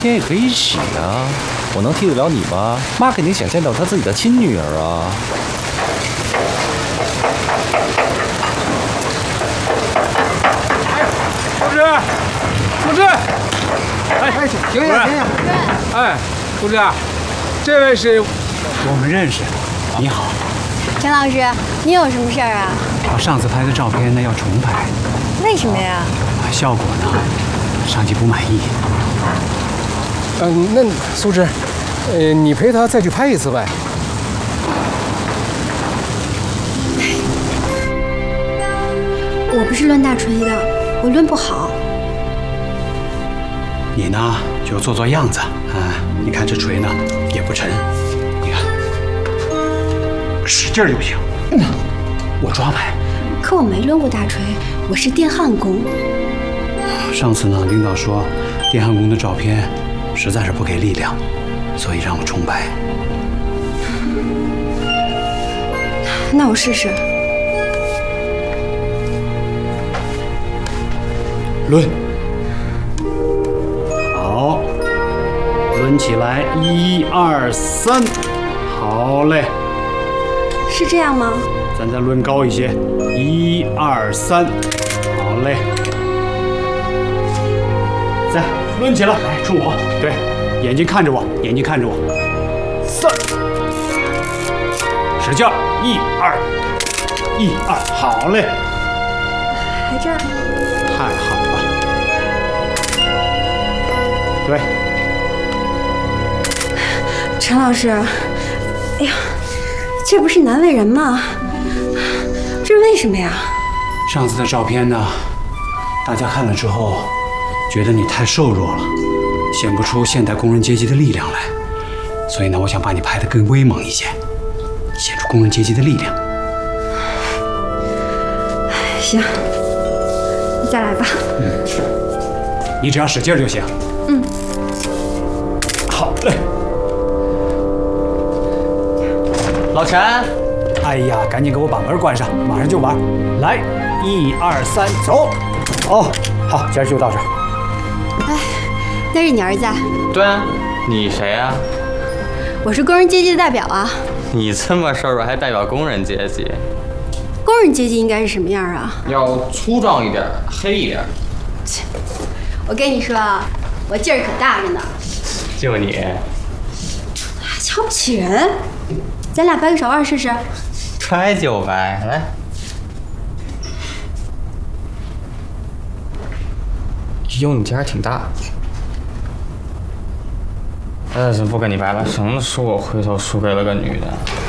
天也可以洗啊，我能替得了你吗？妈肯定想见到她自己的亲女儿啊。 同志，同志，哎，停下，停下！哎，同志，这位是我们认识。你好， 陈老师，你有什么事儿啊？ 我上次拍的照片呢要重拍。 为什么呀？ 效果呢，上级不满意。 那苏芝，你陪他再去拍一次呗。 我不是抡大锤的，我抡不好。 你呢，就做做样子啊！你看这锤呢也不沉，你看，使劲就行。我抓拍。 可我没抡过大锤，我是电焊工。 上次呢，领导说电焊工的照片实在是不给力量，所以让我重拍。 那我试试。 抡，好，抡起来，1、2、3，好嘞。 是这样吗？ 咱再抡高一些，1、2、3，好嘞。再抡起来，来冲我，对，眼睛看着我，眼睛看着我。3，使劲，1、2，1、2，好嘞。 还这儿。 太好了。对。 陈老师，哎呀，这不是难为人吗？这是为什么呀？ 上次的照片呢，大家看了之后，觉得你太瘦弱了，显不出现代工人阶级的力量来，所以呢，我想把你拍得更威猛一些，显出工人阶级的力量。 行，你再来吧。 你只要使劲就行。好嘞。 老陈， 哎呀，赶紧给我把门关上，马上就完。来，1、2、3，走。哦，好，今儿就到这儿。 哎，那是你儿子？ 对啊，你谁啊？ 我是工人阶级的代表啊。 你这么瘦弱还代表工人阶级？ 工人阶级应该是什么样啊？ 要粗壮一点，黑一点。 我跟你说啊，我劲儿可大着呢。 就你， 还瞧不起人？咱俩掰个手腕试试。 掰就掰，来。哟，你劲还挺大。但是不跟你掰了，什么输我回头输给了个女的。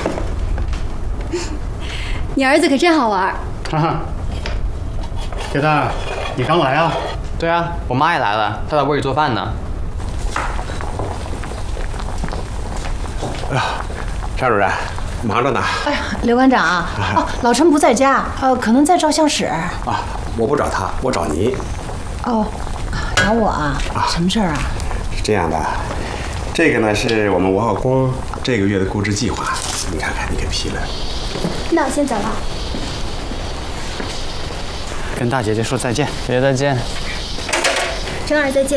你儿子可真好玩。 哈哈，铁蛋，你刚来啊？ 对啊，我妈也来了，她在屋里做饭呢。 哎呀，张主任，忙着呢。 哎呀，刘馆长啊，哦，老陈不在家，可能在照相室。 啊，我不找他，我找您。 哦，找我啊？什么事儿啊？ 是这样的，这个呢是我们文化宫这个月的购置计划，你看看，你给批了。 那我先走了。 跟大姐姐说再见。 姐姐再见。 陈老师再见。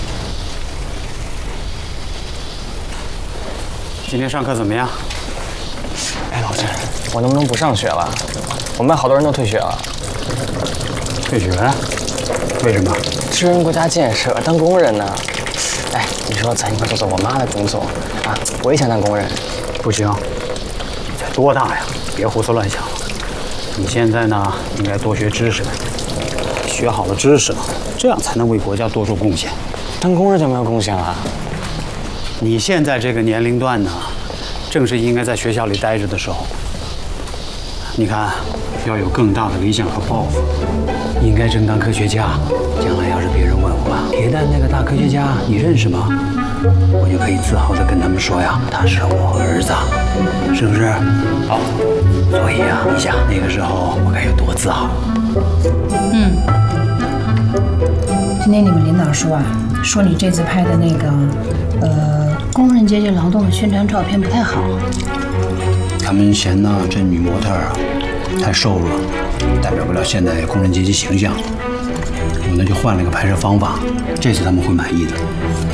今天上课怎么样？ 哎，老陈，我能不能不上学了？我们班好多人都退学了。 退学？为什么？ 支援国家建设，当工人呢。哎，你说咱一块做做我妈的工作啊？我也想当工人。 不行，你才多大呀？别胡思乱想了。你现在呢，应该多学知识，学好了知识了，这样才能为国家多做贡献。 当工人就没有贡献了？ 你现在这个年龄段呢，正是应该在学校里待着的时候。你看，要有更大的理想和抱负，应该争当科学家。将来要是别人问我，铁蛋那个大科学家你认识吗？我就可以自豪地跟他们说呀，他是我儿子，是不是？好，所以呀，你想那个时候我该有多自豪？ 今天你们领导说啊，说你这次拍的那个工人阶级劳动的宣传照片不太好。 他们嫌呢这女模特啊太瘦弱，代表不了现代工人阶级形象。我呢就换了个拍摄方法，这次他们会满意的。